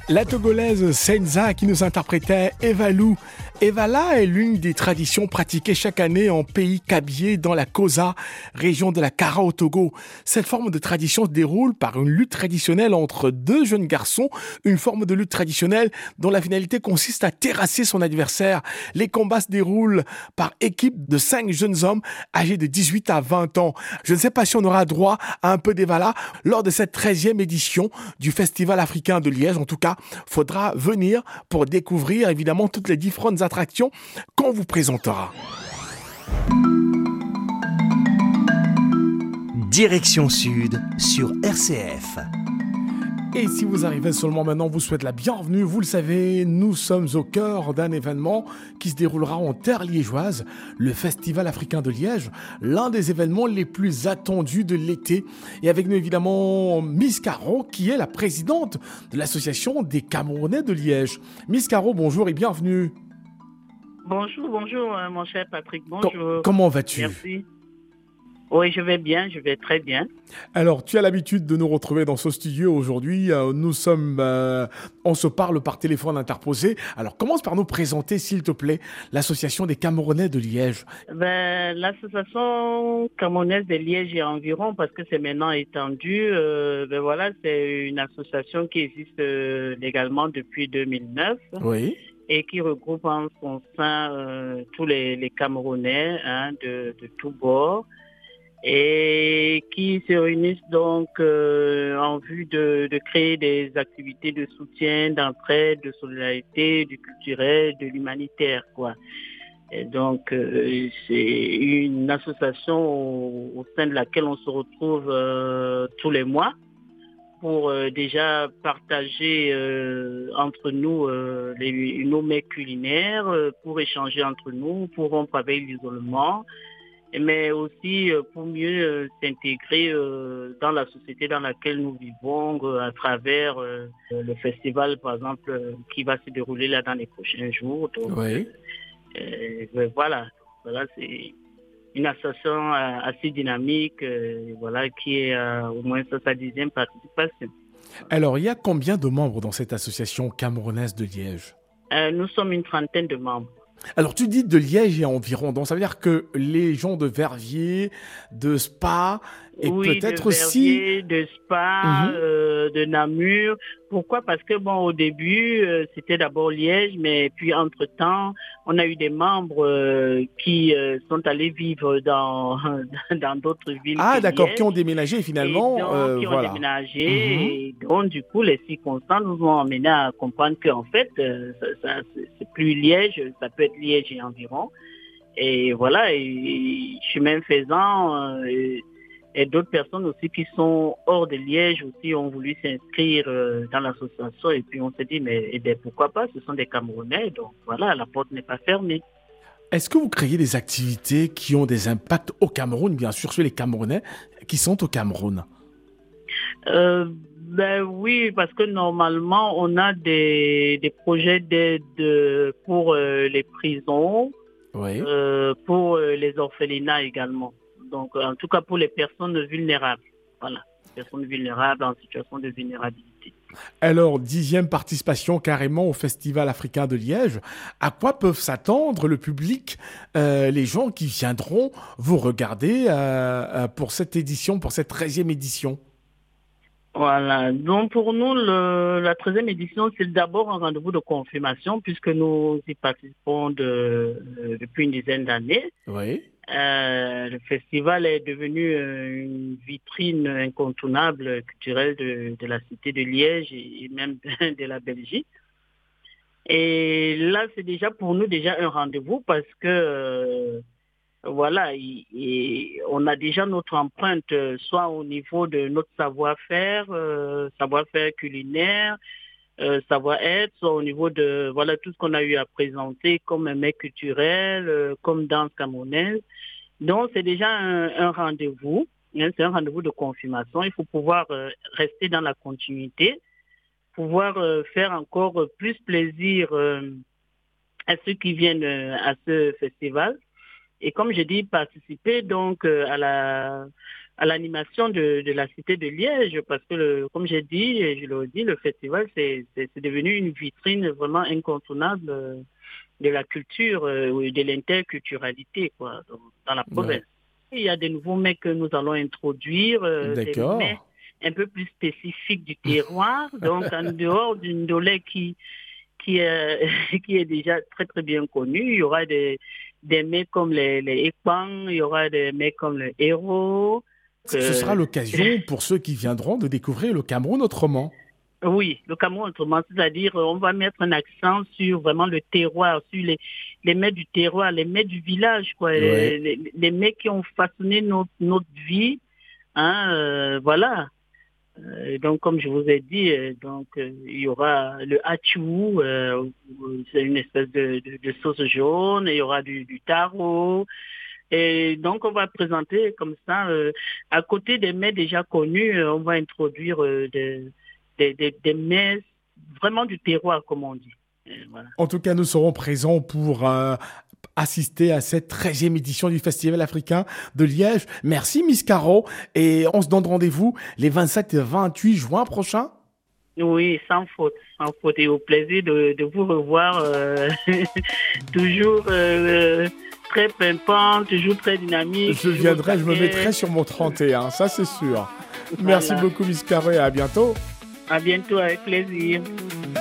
La Togolaise Senza qui nous interprétait Evalou. Evala est l'une des traditions pratiquées chaque année en pays Kabyé dans la Kosa, région de la Kara au Togo. Cette forme de tradition se déroule par une lutte traditionnelle entre deux jeunes garçons, une forme de lutte traditionnelle dont la finalité consiste à terrasser son adversaire. Les combats se déroulent par équipe de 5 jeunes hommes âgés de 18 à 20 ans. Je ne sais pas si on aura droit à un peu d'Evala lors de cette 13e édition du Festival africain de Liège. En tout cas, faudra venir pour découvrir évidemment toutes les différentes attractions qu'on vous présentera. Direction Sud sur RCF. Et si vous arrivez seulement maintenant, on vous souhaite la bienvenue. Vous le savez, nous sommes au cœur d'un événement qui se déroulera en terre liégeoise, le Festival africain de Liège, l'un des événements les plus attendus de l'été. Et avec nous évidemment Miss Caro, qui est la présidente de l'association des Camerounais de Liège. Miss Caro, bonjour et bienvenue. Bonjour, mon cher Patrick, bonjour. Comment vas-tu? Merci. Oui, je vais bien, je vais très bien. Alors, tu as l'habitude de nous retrouver dans ce studio aujourd'hui. On se parle par téléphone interposé. Alors, commence par nous présenter, s'il te plaît, l'association des Camerounais de Liège. L'association camerounaise de Liège et environ, parce que c'est maintenant étendu. C'est une association qui existe légalement depuis 2009. Oui. Et qui regroupe en son sein tous les Camerounais de tous bords, et qui se réunissent donc en vue de créer des activités de soutien, d'entraide, de solidarité, du culturel, de l'humanitaire, quoi. Et donc, c'est une association au sein de laquelle on se retrouve tous les mois pour déjà partager entre nous nos mets culinaires, pour échanger entre nous, pour rompre avec l'isolement, mais aussi pour mieux s'intégrer dans la société dans laquelle nous vivons à travers le festival, par exemple, qui va se dérouler là dans les prochains jours. Donc, oui. Voilà, c'est une association assez dynamique, qui est au moins sa 10e participation. Alors, il y a combien de membres dans cette association camerounaise de Liège? Nous sommes une 30aine de membres. Alors, tu dis de Liège et environ, donc ça veut dire que les gens de Verviers, de Spa, et oui, peut-être de Verviers, aussi... de Spa, de Namur. Pourquoi? Parce que au début, c'était d'abord Liège, mais puis entre-temps, on a eu des membres qui sont allés vivre dans d'autres villes. Ah, d'accord, Liège, qui ont déménagé finalement. et donc, qui ont déménagé. Et donc, du coup, les circonstances nous ont amenés à comprendre qu'en fait, c'est plus Liège, ça peut être Liège et environ. Et voilà, et chemin faisant... Et d'autres personnes aussi qui sont hors de Liège aussi ont voulu s'inscrire dans l'association. Et puis on s'est dit, mais pourquoi pas, ce sont des Camerounais. Donc voilà, la porte n'est pas fermée. Est-ce que vous créez des activités qui ont des impacts au Cameroun, bien sûr, sur les Camerounais qui sont au Cameroun? Oui, parce que normalement, on a des projets d'aide pour les prisons, oui. pour les orphelinats également. Donc, en tout cas, pour les personnes vulnérables. Voilà, personnes vulnérables en situation de vulnérabilité. Alors, 10e participation carrément au Festival africain de Liège. À quoi peuvent s'attendre le public, les gens qui viendront vous regarder pour cette édition, pour cette 13e édition? Voilà, donc pour nous, la 13e édition, c'est d'abord un rendez-vous de confirmation puisque nous y participons depuis une dizaine d'années. Oui. Le festival est devenu une vitrine incontournable culturelle de la cité de Liège et même de la Belgique. Et là, c'est déjà pour nous un rendez-vous parce que on a déjà notre empreinte, soit au niveau de notre savoir-faire culinaire, savoir-être, soit au niveau de tout ce qu'on a eu à présenter comme mets culturel, comme danse camerounaise. Donc c'est déjà un rendez-vous, c'est un rendez-vous de confirmation. Il faut pouvoir rester dans la continuité, pouvoir faire encore plus plaisir à ceux qui viennent à ce festival. Et comme je dis, participer donc à à l'animation de la cité de Liège, parce que, comme j'ai dit, et je le dis, le festival, c'est devenu une vitrine vraiment incontournable de la culture, de l'interculturalité, quoi, dans la province. Il y a des nouveaux mets que nous allons introduire, des mets un peu plus spécifiques du terroir, donc en dehors d'une dolée qui est déjà très très bien connu. Il y aura des mets comme les Ekpang, il y aura des mets comme le héros. Ce sera l'occasion pour ceux qui viendront de découvrir le Cameroun autrement. Oui, le Cameroun autrement, c'est-à-dire on va mettre un accent sur vraiment le terroir, sur les mets du terroir, les mets du village, quoi, les mets qui ont façonné notre vie, hein, voilà. Donc, comme je vous ai dit, il y aura le hachou, c'est une espèce de sauce jaune, il y aura du taro. Et donc, on va présenter comme ça, à côté des mets déjà connus, on va introduire des mets vraiment du terroir, comme on dit. Voilà. En tout cas, nous serons présents pour assister à cette 13e édition du Festival africain de Liège. Merci Miss Caro, et on se donne rendez-vous les 27 et 28 juin prochains. Oui, sans faute, et au plaisir de vous revoir, toujours très pimpant, toujours très dynamique. Je viendrai, je me mettrai sur mon 31, ça c'est sûr. Voilà. Merci beaucoup Miss Caro, et à bientôt. À bientôt, avec plaisir.